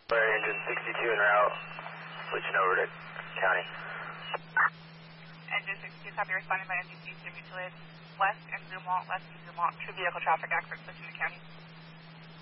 Engine 62 en route, switching over to county. Engine 62, copy, responding by NBC, mutually west and Zumwalt, true vehicle traffic, accurate, switching to county.